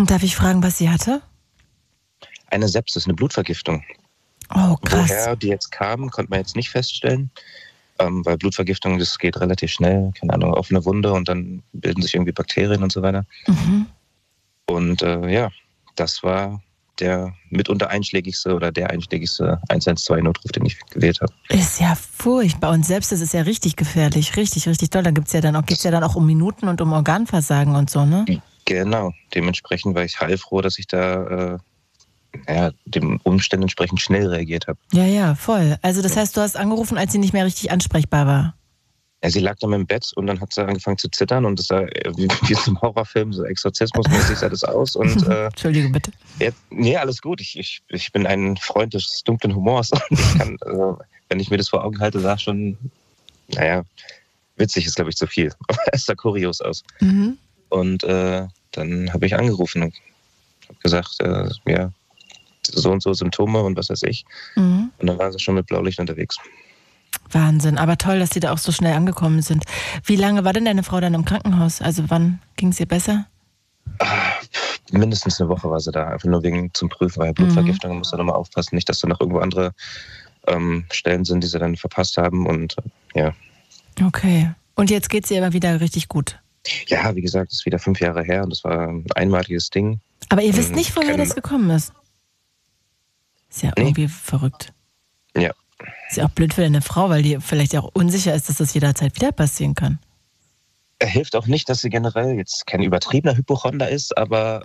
Und darf ich fragen, was sie hatte? Eine Sepsis, eine Blutvergiftung. Oh, krass. Woher die jetzt kam, konnte man jetzt nicht feststellen. Weil Blutvergiftung, das geht relativ schnell. Keine Ahnung, offene Wunde und dann bilden sich irgendwie Bakterien und so weiter. Mhm. Und das war der mitunter einschlägigste oder der einschlägigste 112-Notruf, den ich gewählt habe. Ist ja furchtbar. Und selbst das ist ja richtig gefährlich. Richtig, richtig doll. Da geht's ja dann auch um Minuten und um Organversagen und so, ne? Genau. Dementsprechend war ich heilfroh, dass ich da dem Umständen entsprechend schnell reagiert habe. Ja, voll. Also das heißt, du hast angerufen, als sie nicht mehr richtig ansprechbar war. Ja, sie lag dann im Bett und dann hat sie angefangen zu zittern und das sah wie zum Horrorfilm, so exorzismusmäßig sah das aus. Und, Entschuldige bitte. Nee, alles gut. Ich bin ein Freund des dunklen Humors und ich kann, wenn ich mir das vor Augen halte, sah schon, witzig ist, glaube ich, zu viel. Aber es sah kurios aus. Mhm. Und dann habe ich angerufen und habe gesagt, so und so Symptome und was weiß ich. Mhm. Und dann waren sie schon mit Blaulicht unterwegs. Wahnsinn, aber toll, dass Sie da auch so schnell angekommen sind. Wie lange war denn deine Frau dann im Krankenhaus? Also wann ging es ihr besser? Mindestens eine Woche war sie da, einfach nur zum Prüfen, weil Blutvergiftung, man muss da nochmal aufpassen, nicht, dass da noch irgendwo andere Stellen sind, die sie dann verpasst haben und ja. Okay, und jetzt geht es ihr aber wieder richtig gut? Ja, wie gesagt, das ist wieder 5 Jahre her und das war ein einmaliges Ding. Aber ihr wisst nicht, woher das gekommen ist? Ist ja irgendwie verrückt. Ja. Ist ja auch blöd für deine Frau, weil die vielleicht ja auch unsicher ist, dass das jederzeit wieder passieren kann. Hilft auch nicht, dass sie generell jetzt kein übertriebener Hypochonder ist, aber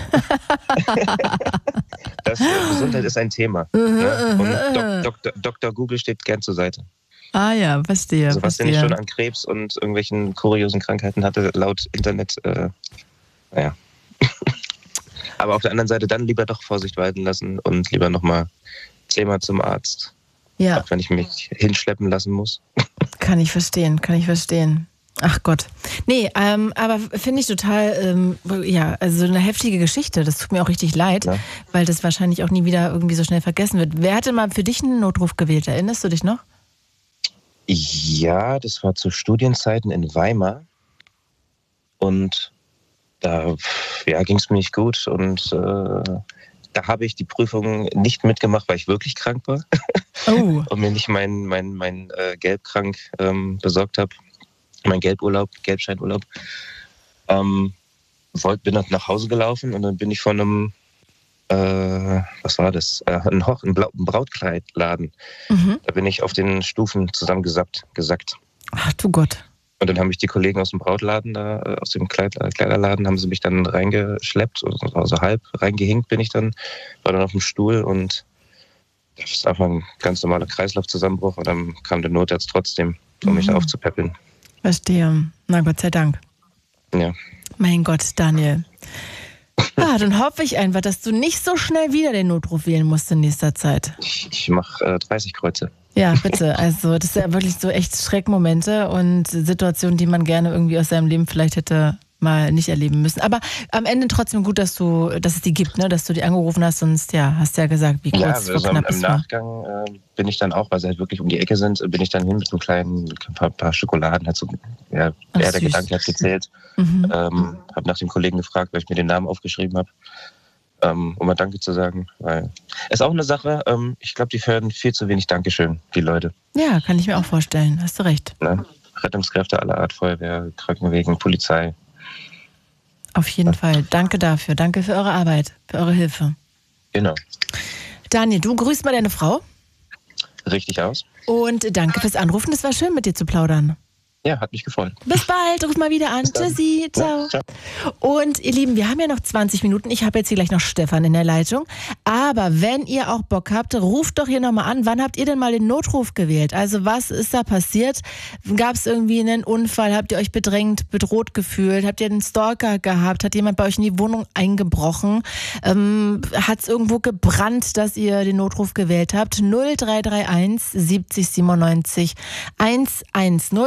Gesundheit ist ein Thema. Ne? Und Dr. Google steht gern zur Seite. Ah ja, verstehe. Also was sie nicht schon an Krebs und irgendwelchen kuriosen Krankheiten hatte, laut Internet, naja. Aber auf der anderen Seite dann lieber doch Vorsicht walten lassen und lieber nochmal 10-mal zum Arzt. Ja. Auch wenn ich mich hinschleppen lassen muss. Kann ich verstehen. Ach Gott. Nee, aber finde ich total, also eine heftige Geschichte. Das tut mir auch richtig leid, weil das wahrscheinlich auch nie wieder irgendwie so schnell vergessen wird. Wer hatte mal für dich einen Notruf gewählt? Erinnerst du dich noch? Ja, das war zu Studienzeiten in Weimar. Und da ging es mir nicht gut. Und da habe ich die Prüfung nicht mitgemacht, weil ich wirklich krank war. Oh. Und mir nicht mein Gelbkrank besorgt habe. Mein Gelbscheinurlaub. Bin dann nach Hause gelaufen und dann bin ich von einem, was war das? Ein Brautkleidladen. Mhm. Da bin ich auf den Stufen zusammengesackt. Ach du Gott. Und dann haben mich die Kollegen aus dem Brautladen, aus dem Kleiderladen, haben sie mich dann reingeschleppt, also halb reingehinkt bin ich dann, war dann auf dem Stuhl und das ist einfach ein ganz normaler Kreislaufzusammenbruch und dann kam der Notarzt trotzdem, um mich da aufzupäppeln. Verstehe. Na Gott sei Dank. Ja. Mein Gott, Daniel. Dann hoffe ich einfach, dass du nicht so schnell wieder den Notruf wählen musst in nächster Zeit. Ich mache 30 Kreuze. Ja, bitte. Also das sind ja wirklich so echt Schreckmomente und Situationen, die man gerne irgendwie aus seinem Leben vielleicht hätte mal nicht erleben müssen. Aber am Ende trotzdem gut, dass es die gibt, ne? Dass du die angerufen hast, sonst hast du ja gesagt, wie kurz vor knapp im Nachgang bin ich dann auch, weil sie halt wirklich um die Ecke sind, bin ich dann hin mit einem kleinen paar Schokoladen, der Gedanke hat gezählt. Mhm. Habe nach dem Kollegen gefragt, weil ich mir den Namen aufgeschrieben habe, um mal Danke zu sagen. Weil es ist auch eine Sache, ich glaube, die hören viel zu wenig Dankeschön, die Leute. Ja, kann ich mir auch vorstellen, hast du recht. Ne? Rettungskräfte aller Art, Feuerwehr, Krankenwegen, Polizei. Auf jeden Fall. Danke dafür. Danke für eure Arbeit, für eure Hilfe. Genau. Daniel, du grüßt mal deine Frau. Richtig aus. Und danke fürs Anrufen. Es war schön, mit dir zu plaudern. Ja, hat mich gefreut. Bis bald, ruf mal wieder an. Tschüssi, ciao. Ja, ciao. Und ihr Lieben, wir haben ja noch 20 Minuten. Ich habe jetzt hier gleich noch Stefan in der Leitung. Aber wenn ihr auch Bock habt, ruft doch hier nochmal an. Wann habt ihr denn mal den Notruf gewählt? Also was ist da passiert? Gab es irgendwie einen Unfall? Habt ihr euch bedroht gefühlt? Habt ihr einen Stalker gehabt? Hat jemand bei euch in die Wohnung eingebrochen? Hat es irgendwo gebrannt, dass ihr den Notruf gewählt habt? 0331 70 97 110 und natürlich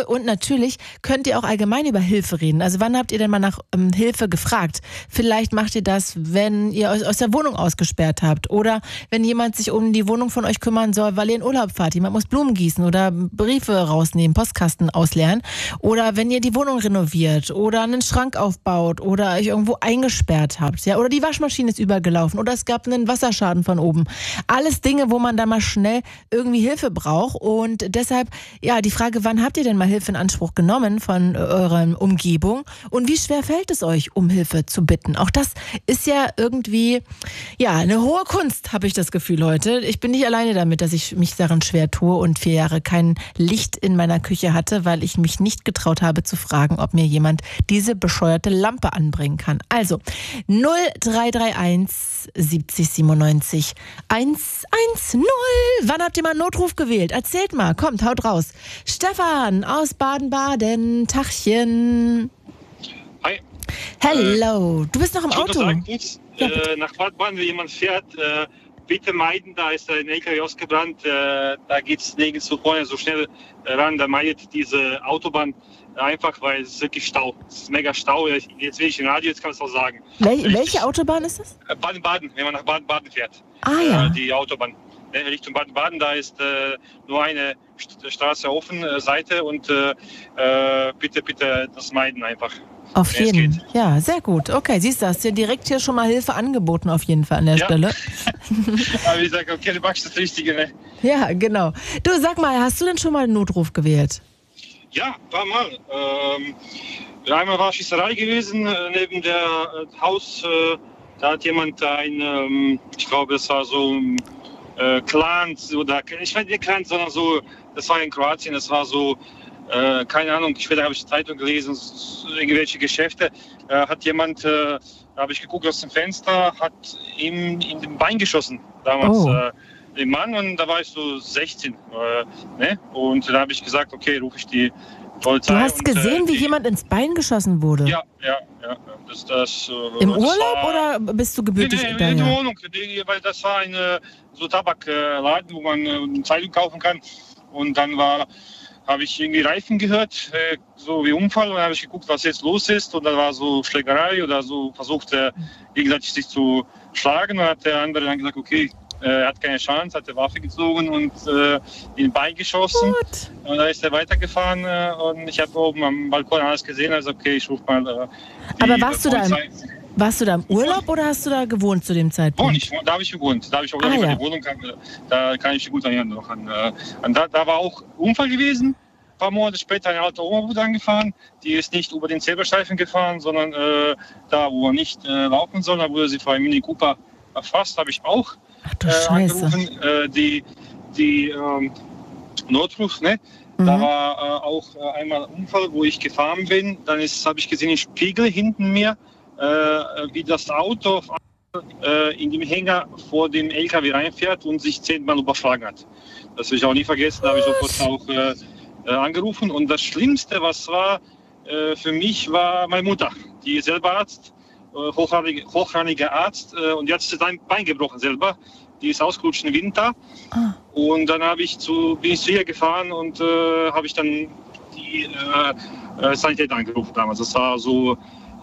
natürlich könnt ihr auch allgemein über Hilfe reden. Also wann habt ihr denn mal nach Hilfe gefragt? Vielleicht macht ihr das, wenn ihr euch aus der Wohnung ausgesperrt habt oder wenn jemand sich um die Wohnung von euch kümmern soll, weil ihr in Urlaub fahrt. Jemand muss Blumen gießen oder Briefe rausnehmen, Postkasten ausleeren oder wenn ihr die Wohnung renoviert oder einen Schrank aufbaut oder euch irgendwo eingesperrt habt, ja, oder die Waschmaschine ist übergelaufen oder es gab einen Wasserschaden von oben. Alles Dinge, wo man da mal schnell irgendwie Hilfe braucht und deshalb, ja, die Frage, wann habt ihr denn mal Hilfe in Anspruch genommen von eurer Umgebung und wie schwer fällt es euch, um Hilfe zu bitten? Auch das ist ja irgendwie, ja, eine hohe Kunst, habe ich das Gefühl heute. Ich bin nicht alleine damit, dass ich mich darin schwer tue und 4 Jahre kein Licht in meiner Küche hatte, weil ich mich nicht getraut habe zu fragen, ob mir jemand diese bescheuerte Lampe anbringen kann. Also 0331 70 97 110. Wann habt ihr mal einen Notruf gewählt? Erzählt mal, kommt, haut raus. Stefan aus Baden-Baden, Tachchen. Hi. Hello, du bist noch im Auto. Sagen, nach Baden-Baden, wenn jemand fährt, bitte meiden, da ist ein LKW ausgebrannt, da geht es nirgends so vorne so schnell ran, da meidet diese Autobahn einfach, weil es ist wirklich Stau. Es ist mega Stau. Jetzt will ich im Radio, jetzt kann ich es auch sagen. Welche Autobahn ist das? Baden-Baden, wenn man nach Baden-Baden fährt. Ah ja. Die Autobahn. Richtung Baden-Baden, da ist nur eine Straße offen, Seite und bitte das meiden einfach. Auf jeden Fall. Ja, sehr gut. Okay, siehst du, hast dir direkt hier schon mal Hilfe angeboten, auf jeden Fall an der Stelle. Aber ich sage, okay, du machst das Richtige, ne? Ja, genau. Du, sag mal, hast du denn schon mal einen Notruf gewählt? Ja, ein paar Mal. Einmal war Schießerei gewesen, neben der Haus. Da hat jemand ich glaube, das war so ein Clan, oder ich weiß nicht Clan, sondern so, das war in Kroatien, das war so, keine Ahnung, später habe ich die Zeitung gelesen, irgendwelche Geschäfte. Hat jemand, da habe ich geguckt aus dem Fenster, hat ihm in den Bein geschossen, damals. Den Mann, und da war ich so 16. Ne? Und da habe ich gesagt, okay, rufe ich die Polizei. Du hast gesehen, wie jemand ins Bein geschossen wurde? Ja. Im Urlaub oder bist du gebürtig? In der Wohnung, weil das war ein so Tabakladen, wo man eine Zeitung kaufen kann. Und dann habe ich irgendwie Reifen gehört, so wie Unfall. Und dann habe ich geguckt, was jetzt los ist. Und dann war so Schlägerei oder so, versucht gegenseitig sich zu schlagen. Und dann hat der andere dann gesagt, okay, er hat keine Chance, hat die Waffe gezogen und in den Bein geschossen. Gut. Und dann ist er weitergefahren und ich habe oben am Balkon alles gesehen. Also okay, ich rufe mal Aber warst du da im Urlaub oder hast du da gewohnt zu dem Zeitpunkt? Da habe ich gewohnt. Da habe ich auch die Wohnung, da kann ich mich gut erinnern noch an. Da war auch Unfall gewesen. Ein paar Monate später eine alte Oma wurde angefahren. Die ist nicht über den Zebrastreifen gefahren, sondern da, wo man nicht laufen soll. Da wurde sie vor einem Mini Cooper erfasst, habe ich auch. Ach du Scheiße. Angerufen, die Notruf, ne? Mhm. Da war auch einmal ein Unfall, wo ich gefahren bin. Dann habe ich gesehen, den Spiegel hinten mir, wie das Auto in dem Hänger vor dem LKW reinfährt und sich 10-mal überschlagen hat. Das will ich auch nie vergessen. Da habe ich sofort auch angerufen. Und das Schlimmste, was war für mich, war meine Mutter. Die ist selber Arzt. Hochrangiger Arzt und die hat sich sein Bein gebrochen selber. Die ist ausgerutscht im Winter. Und dann bin ich zu ihr gefahren und habe ich dann die Sanitäter angerufen damals. Das war so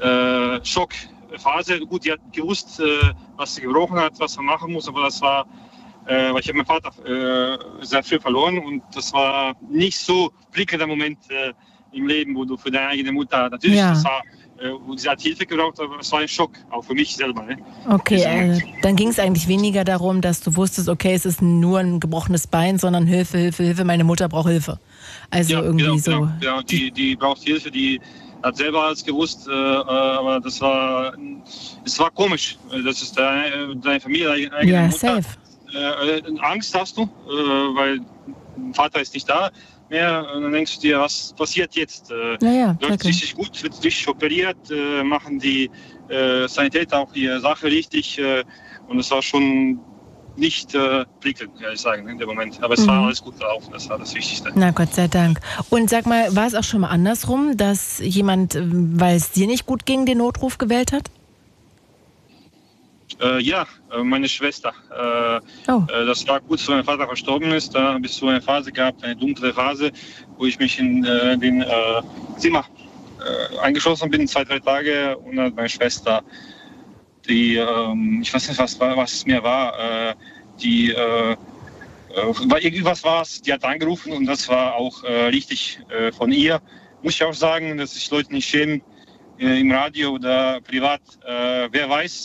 Schockphase. Gut, die hat gewusst, was sie gebrochen hat, was man machen muss, aber das war, weil ich habe meinen Vater sehr früh verloren und das war nicht so prickelnder Moment im Leben, wo du für deine eigene Mutter, natürlich, das war, wo sie hat Hilfe gebraucht, aber es war ein Schock, auch für mich selber. Ne? Okay, dann ging es eigentlich weniger darum, dass du wusstest, okay, es ist nur ein gebrochenes Bein, sondern Hilfe, meine Mutter braucht Hilfe. Also ja, irgendwie so. Genau. Die braucht Hilfe, die hat selber alles gewusst, aber es war komisch. Das ist deine Familie, deine eigene Mutter. Safe. Angst hast du, weil dein Vater ist nicht da mehr. Und dann denkst du dir, was passiert jetzt? Läuft richtig gut, wird richtig operiert, machen die Sanitäter auch ihre Sache richtig. Und es war schon nicht prickelnd, ehrlich sagen, in dem Moment. Aber es war alles gut gelaufen, das war das Wichtigste. Na, Gott sei Dank. Und sag mal, war es auch schon mal andersrum, dass jemand, weil es dir nicht gut ging, den Notruf gewählt hat? Meine Schwester. Das war kurz, wo mein Vater verstorben ist. Da habe ich so eine Phase gehabt, eine dunkle Phase, wo ich mich in den Zimmer eingeschlossen bin, 2-3 Tage. Und dann meine Schwester, die, ich weiß nicht, was es mir war, irgendwas war es, die hat angerufen und das war auch richtig von ihr. Muss ich auch sagen, dass sich Leute nicht schämen, im Radio oder privat, wer weiß,